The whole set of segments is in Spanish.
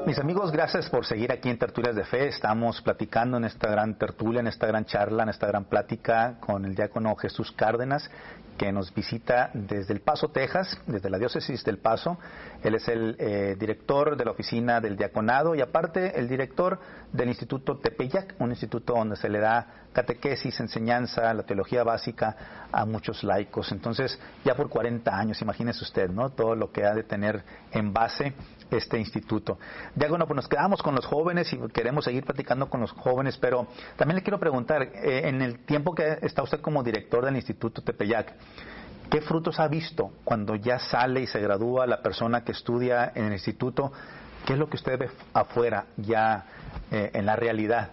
Mis amigos, gracias por seguir aquí en Tertulias de Fe. Estamos platicando en esta gran tertulia, en esta gran charla, en esta gran plática con el diácono Jesús Cárdenas, que nos visita desde El Paso, Texas, desde la diócesis del Paso. Él es el director de la oficina del diaconado y aparte el director del Instituto Tepeyac, un instituto donde se le da catequesis, enseñanza, la teología básica a muchos laicos. Entonces, ya por 40 años, imagínese usted, ¿no? Todo lo que ha de tener en base este instituto. Diácono, pues nos quedamos con los jóvenes y queremos seguir platicando con los jóvenes, pero también le quiero preguntar, en el tiempo que está usted como director del Instituto Tepeyac, ¿qué frutos ha visto cuando ya sale y se gradúa la persona que estudia en el instituto? ¿Qué es lo que usted ve afuera ya en la realidad?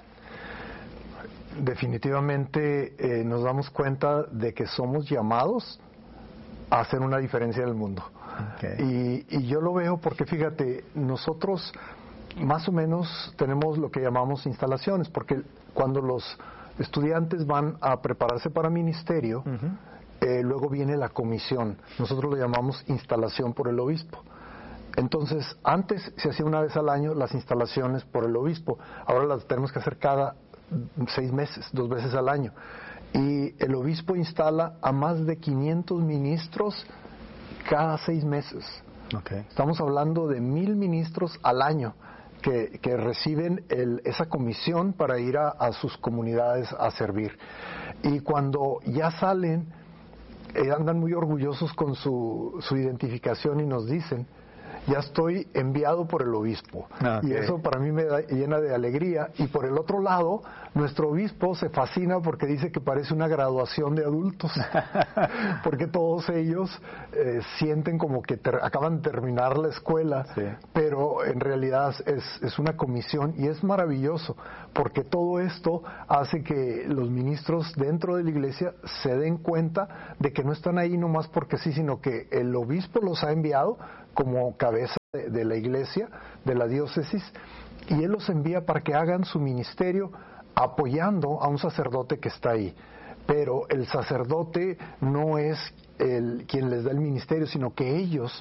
Definitivamente nos damos cuenta de que somos llamados a hacer una diferencia en el mundo. Okay. Y yo lo veo porque, fíjate, nosotros más o menos tenemos lo que llamamos instalaciones, porque cuando los estudiantes van a prepararse para ministerio, luego viene la comisión. Nosotros lo llamamos instalación por el obispo. Entonces, antes se hacía una vez al año las instalaciones por el obispo. Ahora las tenemos que hacer cada 6 meses, 2 veces al año. Y el obispo instala a más de 500 ministros cada 6 meses. Okay. Estamos hablando de 1,000 ministros al año que reciben esa comisión para ir a sus comunidades a servir. Y cuando ya salen, andan muy orgullosos con su identificación y nos dicen: ya estoy enviado por el obispo. Okay. Y eso para mí me llena de alegría. Y por el otro lado, nuestro obispo se fascina porque dice que parece una graduación de adultos. Porque todos ellos sienten como que acaban de terminar la escuela, sí. Pero en realidad es una comisión y es maravilloso, porque todo esto hace que los ministros dentro de la iglesia se den cuenta de que no están ahí nomás porque sí, sino que el obispo los ha enviado como cabeza de la iglesia, de la diócesis, y él los envía para que hagan su ministerio apoyando a un sacerdote que está ahí. Pero el sacerdote no es quien les da el ministerio, sino que ellos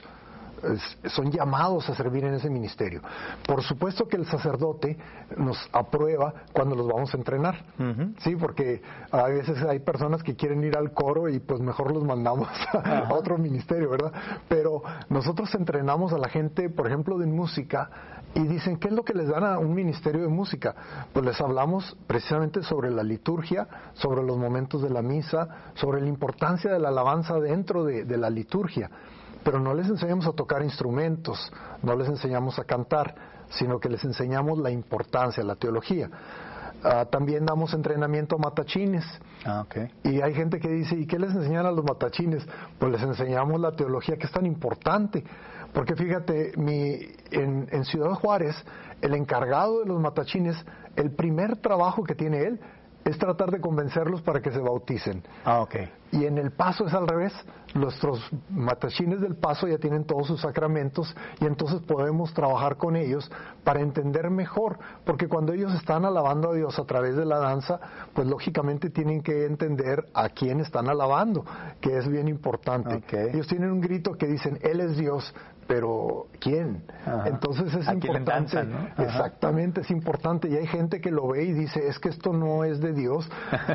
son llamados a servir en ese ministerio. Por supuesto que el sacerdote nos aprueba cuando los vamos a entrenar, sí, porque a veces hay personas que quieren ir al coro y pues mejor los mandamos a otro ministerio, ¿verdad? Pero nosotros entrenamos a la gente, por ejemplo, de música, y dicen, ¿qué es lo que les dan a un ministerio de música? Pues les hablamos precisamente sobre la liturgia, sobre los momentos de la misa, sobre la importancia de la alabanza dentro de la liturgia. Pero no les enseñamos a tocar instrumentos, no les enseñamos a cantar, sino que les enseñamos la importancia, la teología. También damos entrenamiento a matachines. Okay. Y hay gente que dice, ¿y qué les enseñan a los matachines? Pues les enseñamos la teología, que es tan importante. Porque fíjate, en Ciudad Juárez, el encargado de los matachines, el primer trabajo que tiene él es tratar de convencerlos para que se bauticen. Okay. Y en El Paso es al revés. Nuestros matachines del Paso ya tienen todos sus sacramentos y entonces podemos trabajar con ellos para entender mejor, porque cuando ellos están alabando a Dios a través de la danza, pues lógicamente tienen que entender a quién están alabando, que es bien importante. Okay. Ellos tienen un grito que dicen, Él es Dios, pero ¿quién? Ajá. Entonces es importante, danzan, ¿no? Exactamente, es importante, y hay gente que lo ve y dice, es que esto no es de Dios.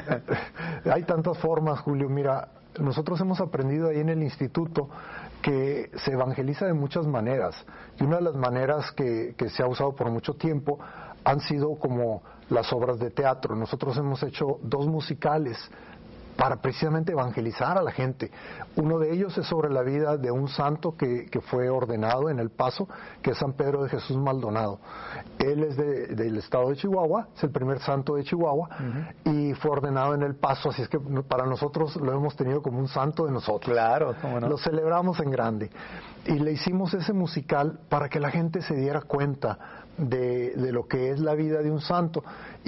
Hay tantas formas, Julio. Mira, nosotros hemos aprendido ahí en el instituto que se evangeliza de muchas maneras, y una de las maneras que se ha usado por mucho tiempo han sido como las obras de teatro. Nosotros hemos hecho 2 musicales para precisamente evangelizar a la gente. Uno de ellos es sobre la vida de un santo que fue ordenado en El Paso, que es San Pedro de Jesús Maldonado. Él es del estado de Chihuahua, es el primer santo de Chihuahua, y fue ordenado en El Paso, así es que para nosotros lo hemos tenido como un santo de nosotros. Claro, cómo no. Lo celebramos en grande. Y le hicimos ese musical para que la gente se diera cuenta de lo que es la vida de un santo.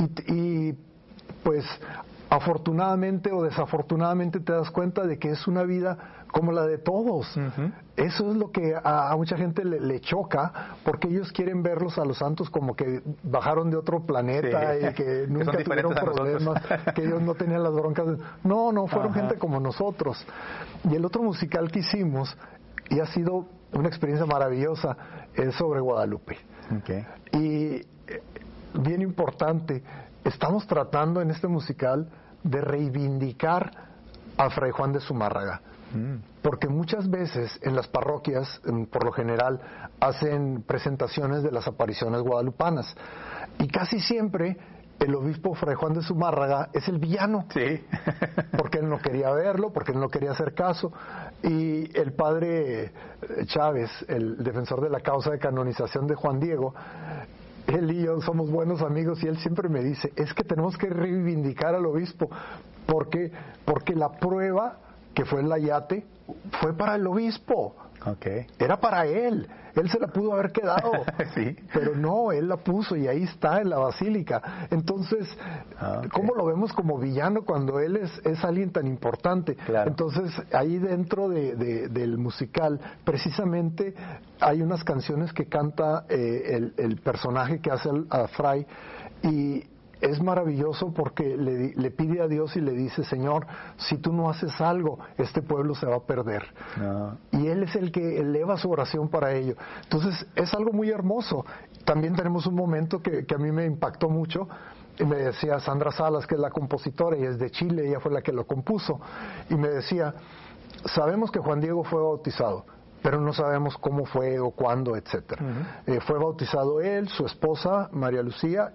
Y pues afortunadamente o desafortunadamente te das cuenta de que es una vida como la de todos. Eso es lo que a mucha gente le choca, porque ellos quieren verlos a los santos como que bajaron de otro planeta, sí, y que nunca tuvieron problemas, que ellos no tenían las broncas. No, fueron gente como nosotros. Y el otro musical que hicimos, y ha sido una experiencia maravillosa es sobre Guadalupe. Okay. Y bien importante, estamos tratando en este musical de reivindicar a Fray Juan de Zumárraga. Porque muchas veces en las parroquias, por lo general, hacen presentaciones de las apariciones guadalupanas. Y casi siempre el obispo Fray Juan de Zumárraga es el villano. Sí. Porque él no quería verlo, porque él no quería hacer caso. Y el padre Chávez, el defensor de la causa de canonización de Juan Diego, él y yo somos buenos amigos y él siempre me dice, es que tenemos que reivindicar al obispo, porque la prueba que fue el ayate fue para el obispo. Okay. Era para él se la pudo haber quedado. Sí. Pero no, él la puso y ahí está en la basílica. Entonces, okay. ¿cómo lo vemos como villano cuando él es alguien tan importante? Claro. Entonces, ahí dentro del musical, precisamente hay unas canciones que canta el personaje que hace a Fray, y es maravilloso porque le pide a Dios y le dice, Señor, si tú no haces algo, este pueblo se va a perder. No. Y Él es el que eleva su oración para ello. Entonces, es algo muy hermoso. También tenemos un momento que a mí me impactó mucho, y me decía Sandra Salas, que es la compositora y es de Chile, ella fue la que lo compuso, y me decía, sabemos que Juan Diego fue bautizado, pero no sabemos cómo fue o cuándo, etcétera. Fue bautizado él, su esposa María Lucía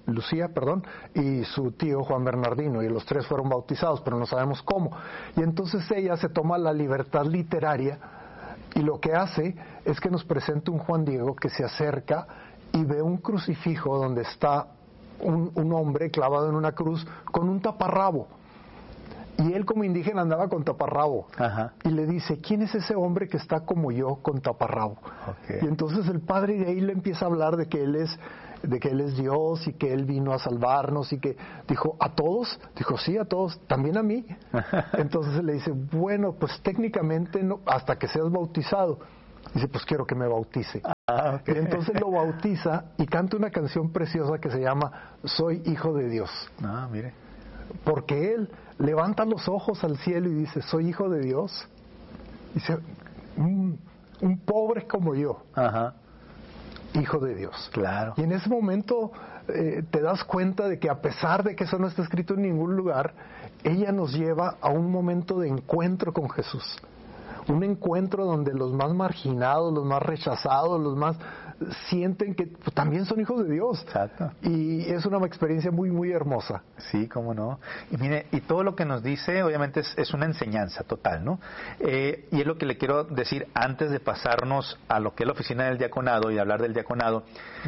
y su tío Juan Bernardino, y los tres fueron bautizados, pero no sabemos cómo. Y entonces ella se toma la libertad literaria y lo que hace es que nos presenta un Juan Diego que se acerca y ve un crucifijo donde está un hombre clavado en una cruz con un taparrabo. Y él como indígena andaba con taparrabo. Ajá. Y le dice, ¿quién es ese hombre que está como yo con taparrabo? Okay. Y entonces el padre de ahí le empieza a hablar de que él es Dios y que él vino a salvarnos, y que dijo, ¿a todos? Dijo, sí, a todos, también a mí. Entonces le dice, bueno, pues técnicamente no, hasta que seas bautizado. Dice, pues quiero que me bautice. Okay. Y entonces lo bautiza y canta una canción preciosa que se llama Soy hijo de Dios. Mire. Porque él levanta los ojos al cielo y dice, soy hijo de Dios. Dice, un pobre como yo. Ajá. Hijo de Dios. Claro. Y en ese momento te das cuenta de que a pesar de que eso no está escrito en ningún lugar, ella nos lleva a un momento de encuentro con Jesús. Un encuentro donde los más marginados, los más rechazados, los más sienten que también son hijos de Dios. Exacto. Y es una experiencia muy, muy hermosa. Sí, cómo no. Y mire, y todo lo que nos dice, obviamente, es una enseñanza total, ¿no? Y es lo que le quiero decir antes de pasarnos a lo que es la oficina del diaconado y hablar del diaconado.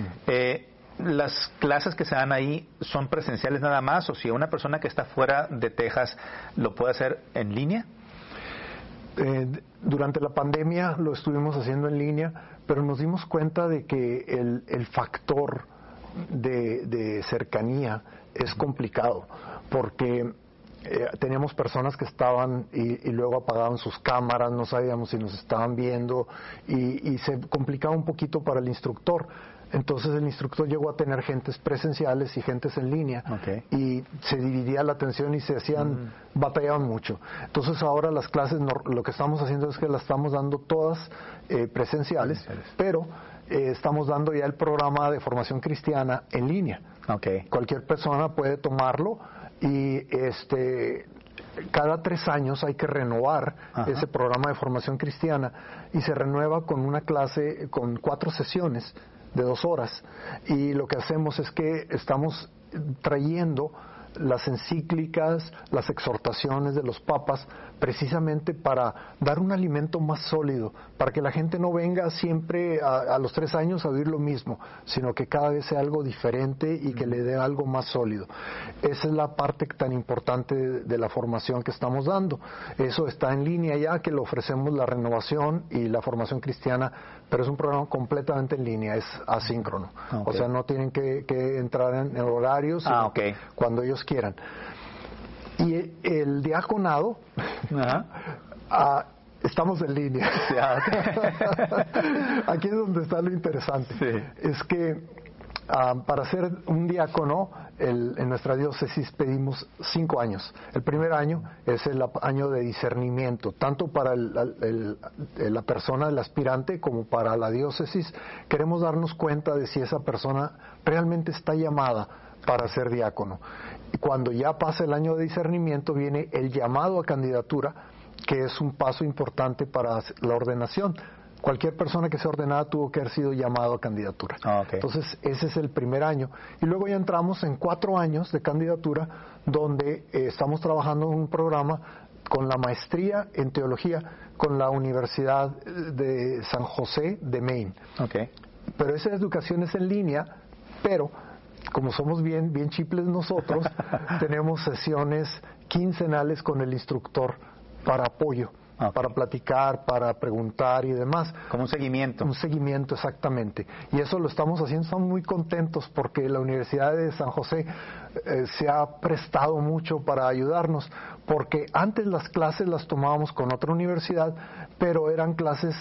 Las clases que se dan ahí son presenciales nada más, o si una persona que está fuera de Texas lo puede hacer en línea. Durante la pandemia lo estuvimos haciendo en línea, pero nos dimos cuenta de que el factor de cercanía es complicado, porque teníamos personas que estaban y luego apagaban sus cámaras, no sabíamos si nos estaban viendo, y se complicaba un poquito para el instructor. Entonces el instructor llegó a tener gentes presenciales y gentes en línea. Okay. Y se dividía la atención y se hacían, batallaban mucho. Entonces ahora las clases, lo que estamos haciendo es que las estamos dando todas presenciales, pero estamos dando ya el programa de formación cristiana en línea. Okay. Cualquier persona puede tomarlo y cada 3 años hay que renovar ese programa de formación cristiana, y se renueva con una clase con 4 sesiones de 2 horas, y lo que hacemos es que estamos trayendo las encíclicas, las exhortaciones de los papas, precisamente para dar un alimento más sólido, para que la gente no venga siempre a los 3 años a oír lo mismo, sino que cada vez sea algo diferente y que le dé algo más sólido. Esa es la parte tan importante de la formación que estamos dando. Eso está en línea ya, que lo ofrecemos, la renovación y la formación cristiana, pero es un programa completamente en línea, es asíncrono. Okay. O sea, no tienen que entrar en horarios, sino cuando ellos quieran. Y el diaconado, estamos en línea. Aquí es donde está lo interesante. Sí. Es que para ser un diácono en nuestra diócesis pedimos 5 años. El primer año es el año de discernimiento, tanto para la persona, el aspirante, como para la diócesis. Queremos darnos cuenta de si esa persona realmente está llamada para ser diácono. Y cuando ya pasa el año de discernimiento, viene el llamado a candidatura, que es un paso importante para la ordenación. Cualquier persona que sea ordenada tuvo que haber sido llamado a candidatura. Okay. Entonces, ese es el primer año. Y luego ya entramos en 4 años de candidatura, donde estamos trabajando en un programa con la maestría en teología con la Universidad de San José de Maine. Okay. Pero esa educación es en línea, pero como somos bien chiples nosotros, tenemos sesiones quincenales con el instructor para apoyo. Okay. Para platicar, para preguntar y demás. Como un seguimiento. Un seguimiento, exactamente. Y eso lo estamos haciendo, estamos muy contentos porque la Universidad de San José se ha prestado mucho para ayudarnos, porque antes las clases las tomábamos con otra universidad, pero eran clases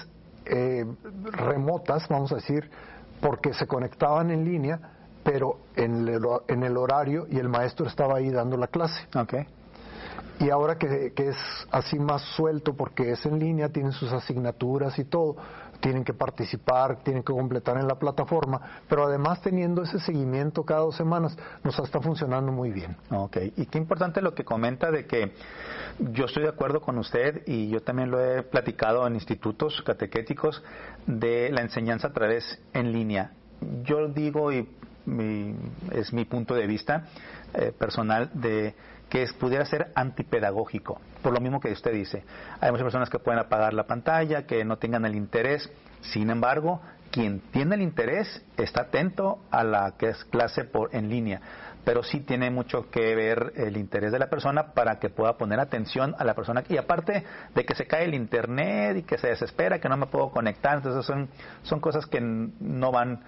remotas, vamos a decir, porque se conectaban en línea, pero en el horario, y el maestro estaba ahí dando la clase. Okay. Y ahora que es así más suelto, porque es en línea, tienen sus asignaturas y todo, tienen que participar, tienen que completar en la plataforma, pero además teniendo ese seguimiento cada 2 semanas, nos está funcionando muy bien. Ok, y qué importante lo que comenta de que yo estoy de acuerdo con usted, y yo también lo he platicado en institutos catequéticos, de la enseñanza a través en línea. Yo digo, y es mi punto de vista personal, de que pudiera ser antipedagógico, por lo mismo que usted dice. Hay muchas personas que pueden apagar la pantalla, que no tengan el interés. Sin embargo, quien tiene el interés está atento a la que es clase en línea, pero sí tiene mucho que ver el interés de la persona para que pueda poner atención a la persona. Y aparte de que se cae el internet y que se desespera, que no me puedo conectar, entonces son cosas que no van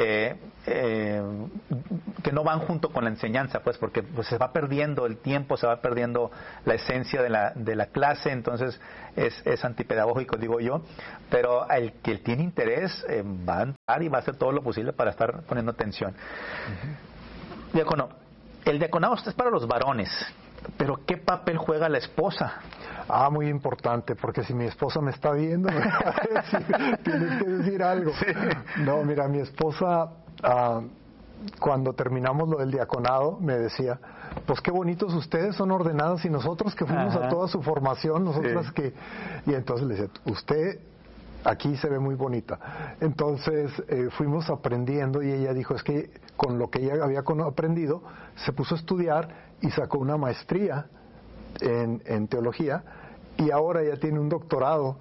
junto con la enseñanza, pues, porque pues, se va perdiendo el tiempo, se va perdiendo la esencia de la clase. Entonces es antipedagógico, digo yo, pero el que tiene interés va a entrar y va a hacer todo lo posible para estar poniendo atención. Uh-huh. Diácono, el diaconado es para los varones, pero ¿qué papel juega la esposa? Muy importante, porque si mi esposa me está viendo, me va a decir, tienes que decir algo. Sí. No, mira, mi esposa, cuando terminamos lo del diaconado, me decía, pues qué bonitos ustedes, son ordenados, y nosotros que fuimos a toda su formación, nosotras que... Y entonces le decía, usted aquí se ve muy bonita. Entonces fuimos aprendiendo, y ella dijo, es que con lo que ella había aprendido, se puso a estudiar y sacó una maestría en teología, y ahora ya tiene un doctorado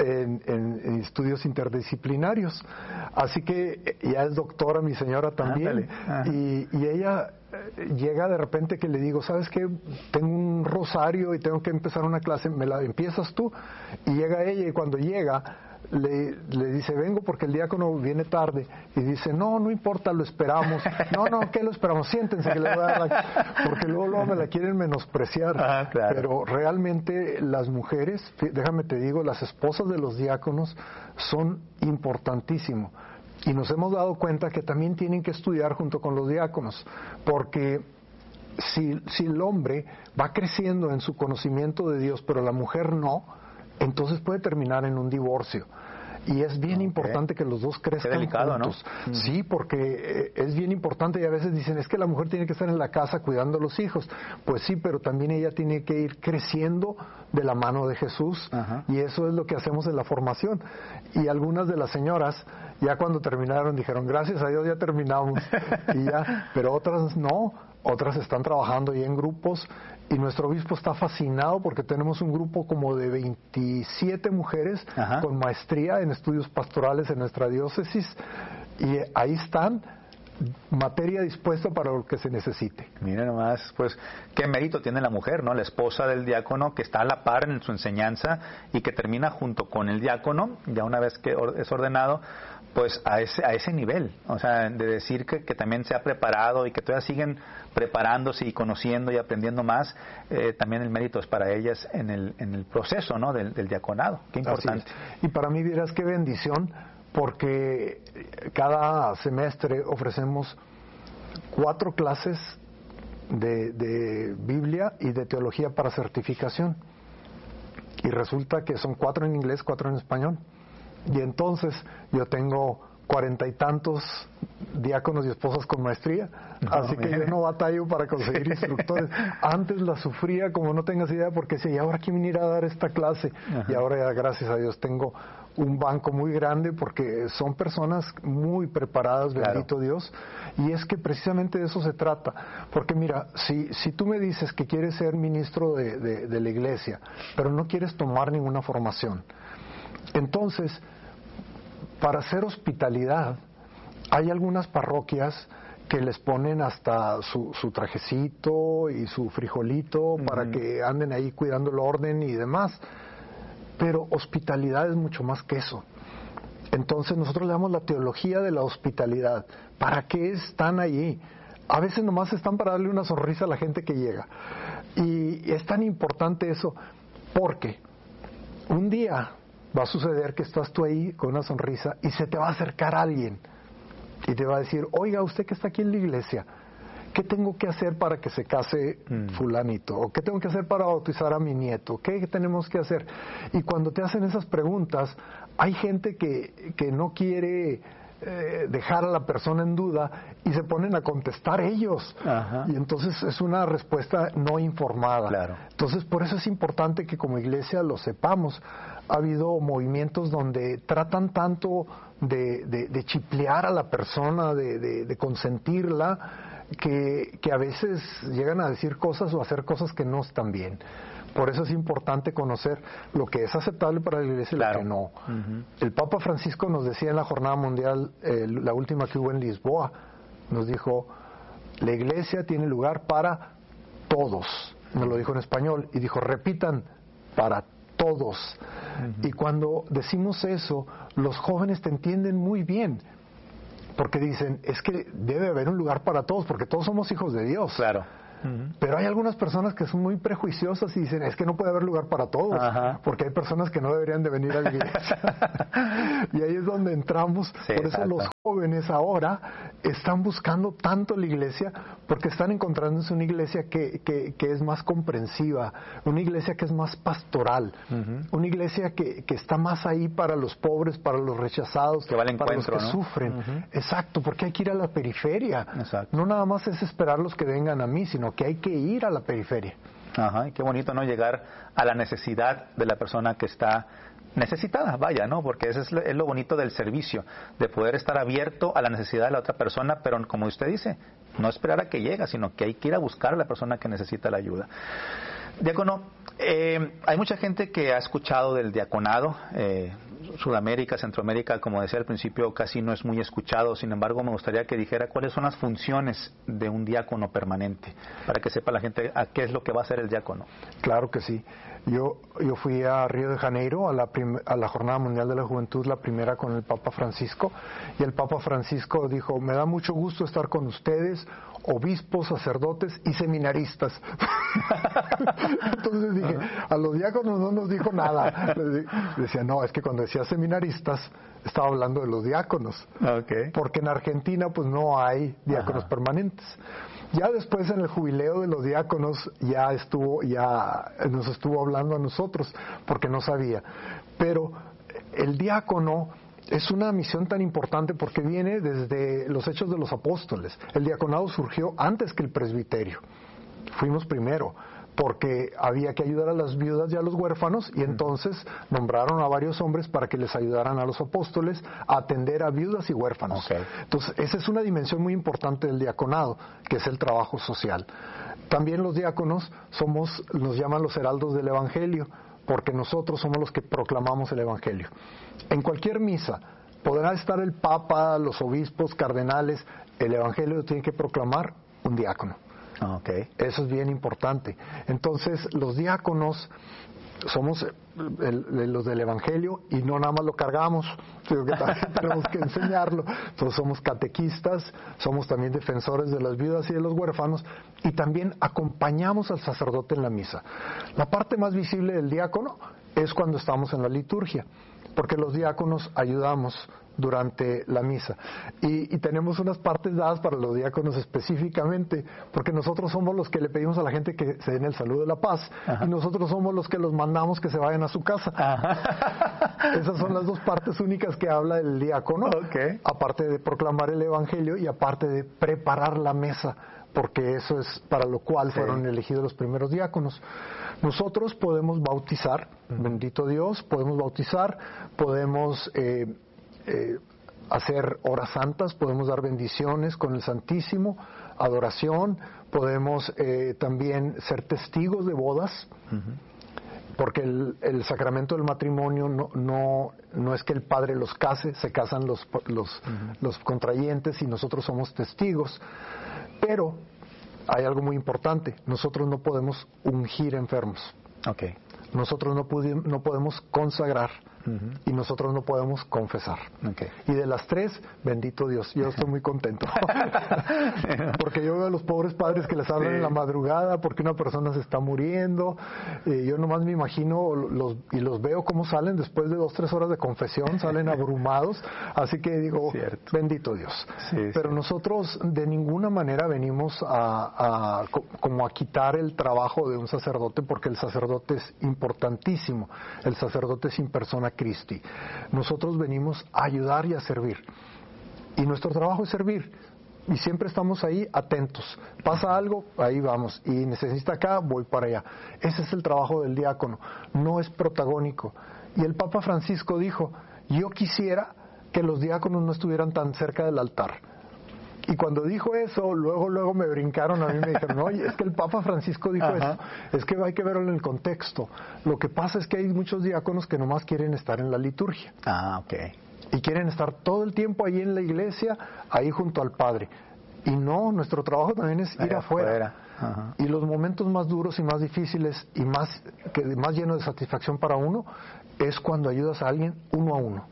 en estudios interdisciplinarios. Así que ya es doctora mi señora también. Y ella llega de repente que le digo, ¿sabes qué? Tengo un rosario y tengo que empezar una clase, ¿me la empiezas tú? Y llega ella, y cuando llega le dice, vengo porque el diácono viene tarde, y dice, no importa, lo esperamos. No, ¿qué lo esperamos? Siéntense que le voy a dar, porque luego me la quieren menospreciar. Claro. Pero realmente las mujeres, déjame te digo, las esposas de los diáconos son importantísimos, y nos hemos dado cuenta que también tienen que estudiar junto con los diáconos, porque si el hombre va creciendo en su conocimiento de Dios, pero la mujer no, entonces puede terminar en un divorcio. Y es bien importante que los dos crezcan delicado, juntos. ¿no? Sí, porque es bien importante, y a veces dicen, es que la mujer tiene que estar en la casa cuidando a los hijos. Pues sí, pero también ella tiene que ir creciendo de la mano de Jesús. Ajá. Y eso es lo que hacemos en la formación. Y algunas de las señoras, ya cuando terminaron, dijeron, gracias a Dios ya terminamos. Y ya, pero otras no. Otras están trabajando ya en grupos, y nuestro obispo está fascinado porque tenemos un grupo como de 27 mujeres Ajá. con maestría en estudios pastorales en nuestra diócesis, y ahí están, materia dispuesta para lo que se necesite. Mira nomás, pues qué mérito tiene la mujer, ¿no? La esposa del diácono, que está a la par en su enseñanza y que termina junto con el diácono, ya una vez que es ordenado, pues a ese nivel, o sea, de decir que también se ha preparado y que todavía siguen preparándose y conociendo y aprendiendo más, también el mérito es para ellas en el proceso, ¿no? del diaconado. Qué importante. Y para mí, vieras qué bendición, porque cada semestre ofrecemos 4 clases de Biblia y de teología para certificación. Y resulta que son 4 en inglés, 4 en español. Y entonces yo tengo 40 y tantos diáconos y esposas con maestría, así que yo no batallo para conseguir instructores. Antes la sufría como no tengas idea, porque decía, ¿y ahora quién venir a dar esta clase? Y ahora ya, gracias a Dios, tengo un banco muy grande porque son personas muy preparadas, bendito Dios, y es que precisamente de eso se trata. Porque mira, si tú me dices que quieres ser ministro de la iglesia, pero no quieres tomar ninguna formación, entonces, para hacer hospitalidad, hay algunas parroquias que les ponen hasta su trajecito y su frijolito para que anden ahí cuidando el orden y demás. Pero hospitalidad es mucho más que eso. Entonces nosotros le damos la teología de la hospitalidad. ¿Para qué están allí? A veces nomás están para darle una sonrisa a la gente que llega. Y es tan importante eso porque un día va a suceder que estás tú ahí con una sonrisa y se te va a acercar alguien y te va a decir, oiga, usted que está aquí en la iglesia, ¿qué tengo que hacer para que se case fulanito? ¿O qué tengo que hacer para bautizar a mi nieto? ¿Qué tenemos que hacer? Y cuando te hacen esas preguntas, hay gente que no quiere dejar a la persona en duda y se ponen a contestar ellos. Y entonces es una respuesta no informada. Entonces por eso es importante que como iglesia lo sepamos. Ha habido movimientos donde tratan tanto de chiplear a la persona, de consentirla, que a veces llegan a decir cosas o hacer cosas que no están bien. Por eso es importante conocer lo que es aceptable para la iglesia y lo que no. El Papa Francisco nos decía en la Jornada Mundial, la última que hubo en Lisboa, nos dijo, la iglesia tiene lugar para todos. Nos lo dijo en español y dijo, repitan, para todos. Y cuando decimos eso, los jóvenes te entienden muy bien, porque dicen, es que debe haber un lugar para todos, porque todos somos hijos de Dios. Pero hay algunas personas que son muy prejuiciosas y dicen, es que no puede haber lugar para todos, porque hay personas que no deberían de venir a la iglesia. Y ahí es donde entramos. Por eso los jóvenes ahora están buscando tanto la iglesia, porque están encontrándose una iglesia que es más comprensiva, una iglesia que es más pastoral, una iglesia que está más ahí para los pobres, para los rechazados, que va al para encuentro, los que sufren. Exacto, porque hay que ir a la periferia. No nada más es esperarlos que vengan a mí, sino que hay que ir a la periferia. Y qué bonito, ¿no? Llegar a la necesidad de la persona que está necesitada, vaya, ¿no? Porque eso es lo bonito del servicio, de poder estar abierto a la necesidad de la otra persona, pero como usted dice, no esperar a que llegue, sino que hay que ir a buscar a la persona que necesita la ayuda. Diácono, hay mucha gente que ha escuchado del diaconado. Sudamérica, Centroamérica, como decía al principio, casi no es muy escuchado. Sin embargo, me gustaría que dijera cuáles son las funciones de un diácono permanente, para que sepa la gente a qué es lo que va a hacer el diácono. Claro que sí. Yo fui a Río de Janeiro a la Jornada Mundial de la Juventud, la primera con el Papa Francisco, y el Papa Francisco dijo, me da mucho gusto estar con ustedes, obispos, sacerdotes y seminaristas. Entonces dije, a los diáconos no nos dijo nada. Decía, no, es que cuando decía seminaristas, estaba hablando de los diáconos. Porque en Argentina pues no hay diáconos permanentes. Ya después en el jubileo de los diáconos ya nos estuvo hablando a nosotros, porque no sabía. Pero el diácono es una misión tan importante porque viene desde los Hechos de los Apóstoles. El diaconado surgió antes que el presbiterio. Fuimos primero, porque había que ayudar a las viudas y a los huérfanos, y entonces nombraron a varios hombres para que les ayudaran a los apóstoles a atender a viudas y huérfanos. Entonces, esa es una dimensión muy importante del diaconado, que es el trabajo social. También los diáconos nos llaman los heraldos del Evangelio, porque nosotros somos los que proclamamos el Evangelio. En cualquier misa podrá estar el Papa, los obispos, cardenales, el Evangelio lo tiene que proclamar un diácono. Eso es bien importante. Entonces, los diáconos somos los del Evangelio y no nada más lo cargamos, sino que también tenemos que enseñarlo. Entonces, somos catequistas, somos también defensores de las viudas y de los huérfanos, y también acompañamos al sacerdote en la misa. La parte más visible del diácono es cuando estamos en la liturgia, porque los diáconos ayudamos durante la misa. Y tenemos unas partes dadas para los diáconos específicamente, porque nosotros somos los que le pedimos a la gente que se den el saludo de la paz, y nosotros somos los que los mandamos que se vayan a su casa. Esas son las dos partes únicas que habla el diácono, aparte de proclamar el evangelio y aparte de preparar la mesa, porque eso es para lo cual fueron elegidos los primeros diáconos. Nosotros podemos bautizar, bendito Dios, podemos bautizar, podemos hacer horas santas, podemos dar bendiciones con el Santísimo, adoración, podemos también ser testigos de bodas, porque el sacramento del matrimonio no es que el padre los case, se casan los contrayentes y nosotros somos testigos. Pero hay algo muy importante, nosotros no podemos ungir enfermos. Nosotros no podemos consagrar y nosotros no podemos confesar. Y de las tres, bendito Dios, yo estoy muy contento. Porque yo veo a los pobres padres que les hablan en la madrugada porque una persona se está muriendo. Yo nomás me imagino los veo cómo salen después de 2-3 horas de confesión, salen abrumados. Así que digo, bendito Dios. Pero nosotros de ninguna manera venimos como a quitar el trabajo de un sacerdote, porque el sacerdote es importantísimo. El sacerdote es in persona Christi. Nosotros venimos a ayudar y a servir. Y nuestro trabajo es servir. Y siempre estamos ahí atentos. Pasa algo, ahí vamos. Y necesita acá, voy para allá. Ese es el trabajo del diácono. No es protagónico. Y el Papa Francisco dijo, yo quisiera que los diáconos no estuvieran tan cerca del altar. Y cuando dijo eso, luego me brincaron a mí y me dijeron, oye, es que el Papa Francisco dijo eso. Es que hay que verlo en el contexto. Lo que pasa es que hay muchos diáconos que nomás quieren estar en la liturgia. Y quieren estar todo el tiempo ahí en la iglesia, ahí junto al Padre. Y no, nuestro trabajo también es ir afuera. Y los momentos más duros y más difíciles y más llenos de satisfacción para uno es cuando ayudas a alguien uno a uno,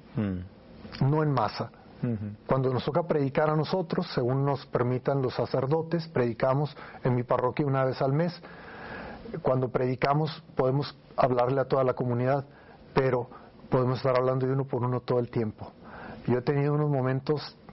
no en masa. Cuando nos toca predicar a nosotros, según nos permitan los sacerdotes, predicamos en mi parroquia una vez al mes. Cuando predicamos podemos hablarle a toda la comunidad, pero podemos estar hablando de uno por uno todo el tiempo. Yo he tenido unos momentos